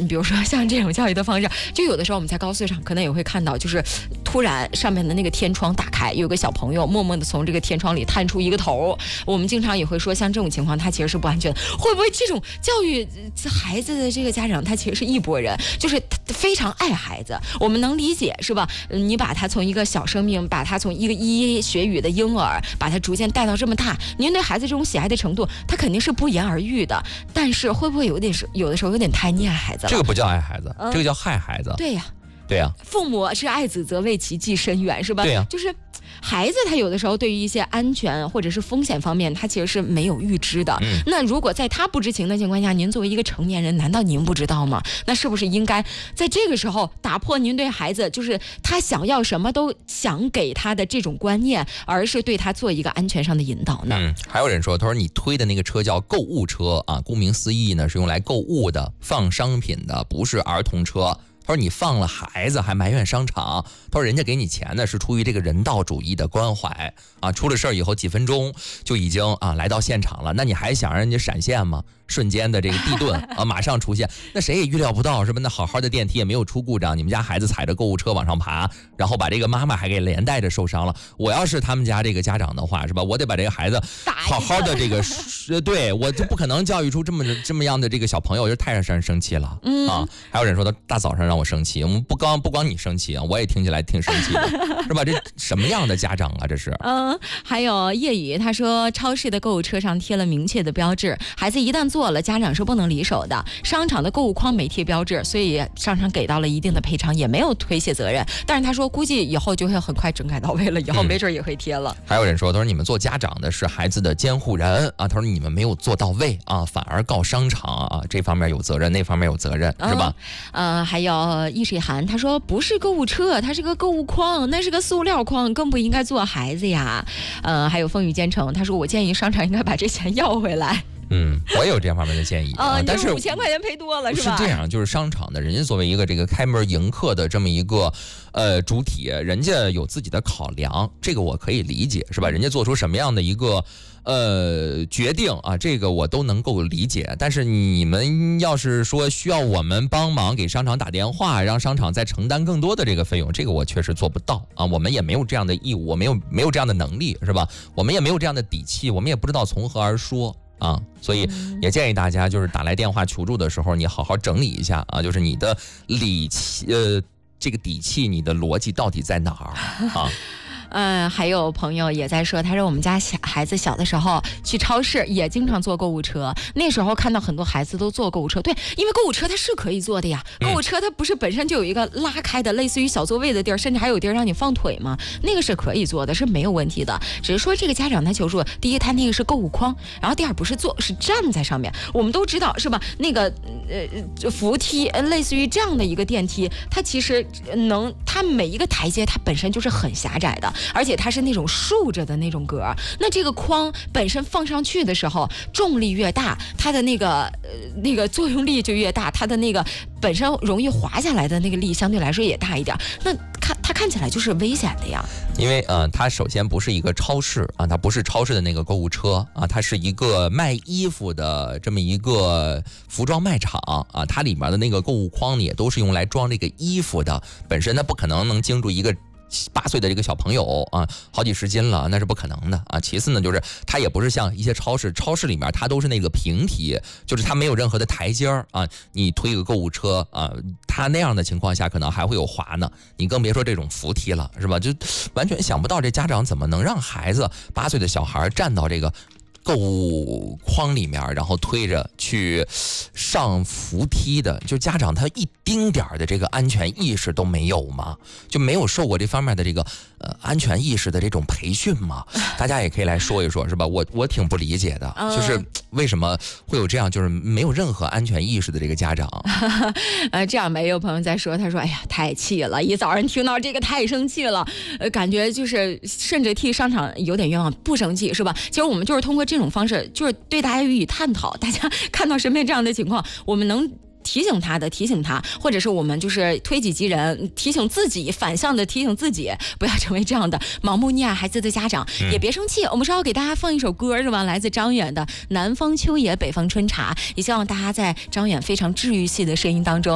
比如说像这种教育的方式，就有的时候我们在高速上可能也会看到，就是突然上面的那个天窗打开，有个小朋友默默的从这个天窗里探出一个头。我们经常也会说，像这种情况他其实是不安全的。会不会这种教育孩子的这个家长他其实是一拨人，就是非常爱孩子，我们能理解是吧？你把他从一个小生命，把他从一个依依学语的婴儿，把他逐渐带到这么大，您对孩子这种喜爱的程度，他肯定是不言而喻的。但是会不会有的时候有点太溺爱孩子了？ 这个不叫爱孩子，这个叫害孩子。 对呀， 对呀， 父母是爱子则为其计深远，是吧？ 对呀， 就是孩子他有的时候对于一些安全或者是风险方面，他其实是没有预知的。那如果在他不知情的情况下，您作为一个成年人，难道您不知道吗？那是不是应该在这个时候打破您对孩子就是他想要什么都想给他的这种观念，而是对他做一个安全上的引导呢？ 还有人说，他说你推的那个车叫购物车啊，顾名思义呢是用来购物的，放商品的，不是儿童车。他说你放了孩子还埋怨商场，他说人家给你钱呢是出于这个人道主义的关怀啊，出了事儿以后几分钟就已经来到现场了，那你还想让人家闪现吗？瞬间的这个地盾啊，马上出现，那谁也预料不到是吧？那好好的电梯也没有出故障，你们家孩子踩着购物车往上爬，然后把这个妈妈还给连带着受伤了。我要是他们家这个家长的话，是吧？我得把这个孩子好好的这个，对我就不可能教育出这么样的这个小朋友，就太让人生气了啊！还有人说他大早上让我生气，我们不光你生气啊，我也听起来挺生气的，是吧？这什么样的家长啊？这是。 还有夜雨他说，超市的购物车上贴了明确的标志，孩子一旦做了，家长是不能离手的。商场的购物筐没贴标志，所以商场给到了一定的赔偿，也没有推卸责任。但是他说，估计以后就会很快整改到位了，以后没准也会贴了。 还有人说，他说你们做家长的是孩子的监护人啊，他说你们没有做到位啊，反而告商场啊，这方面有责任，那方面有责任，是吧？ 还有易水寒他说，不是购物车，它是个购物筐，那是个塑料筐，更不应该做孩子呀。还有风雨兼程他说，我建议商场应该把这钱要回来。 我也有这方面的建议但是5000块钱赔多了是吧？ 是这样，就是商场的人家作为一个这个开门迎客的这么一个主体，人家有自己的考量，这个我可以理解，是吧？人家做出什么样的一个决定啊，这个我都能够理解。但是你们要是说需要我们帮忙给商场打电话，让商场再承担更多的这个费用，这个我确实做不到啊，我们也没有这样的义务，我没有这样的能力，是吧？我们也没有这样的底气，我们也不知道从何而说。所以也建议大家，就是打来电话求助的时候，你好好整理一下啊，就是你的这个底气，你的逻辑到底在哪儿啊？ 还有朋友也在说，他说我们家孩子小的时候去超市也经常坐购物车，那时候看到很多孩子都坐购物车，对，因为购物车它是可以坐的呀，购物车它不是本身就有一个拉开的类似于小座位的地儿，甚至还有地儿让你放腿吗？那个是可以坐的，是没有问题的。只是说这个家长他求助，第一他那个是购物筐，然后第二不是坐，是站在上面。我们都知道是吧？那个扶梯类似于这样的一个电梯，它其实它每一个台阶它本身就是很狭窄的，而且它是那种竖着的那种格，那这个筐本身放上去的时候，重力越大，它的那个作用力就越大，它的那个本身容易滑下来的那个力相对来说也大一点，那它看起来就是危险的呀。 因为它首先不是一个超市啊，它不是超市的那个购物车啊，它是一个卖衣服的这么一个服装卖场啊，它里面的那个购物筐也都是用来装这个衣服的，本身它不可能经住一个8岁的这个小朋友啊，好几十斤了，那是不可能的啊。其次呢，就是它也不是像一些超市里面它都是那个平梯，就是它没有任何的台阶啊。你推个购物车啊，它那样的情况下可能还会有滑呢，你更别说这种扶梯了，是吧？就完全想不到这家长怎么能让孩子8岁的小孩站到这个购物筐里面，然后推着去上扶梯的，就家长他一丁点的这个安全意识都没有吗？就没有受过这方面的这个安全意识的这种培训吗？大家也可以来说一说，是吧？我挺不理解的，就是为什么会有这样就是没有任何安全意识的这个家长？ 这样没有朋友在说，他说：“哎呀，太气了！一早上听到这个太生气了，感觉就是甚至替商场有点冤枉，不生气是吧？其实我们就是通过这种方式，就是对大家予以探讨。大家看到身边这样的情况，我们能提醒他，或者是我们就是推己及人，提醒自己，反向的提醒自己，不要成为这样的盲目溺爱孩子的家长，也别生气。我们稍后给大家放一首歌是吧？来自张远的《南方秋野北方春茶》，也希望大家在张远非常治愈系的声音当中。